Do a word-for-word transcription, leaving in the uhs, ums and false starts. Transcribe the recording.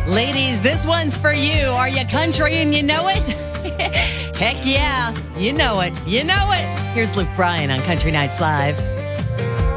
Ladies, this one's for you. Are you country and you know it? Heck yeah, you know it. You know it. Here's Luke Bryan on Country Nights Live.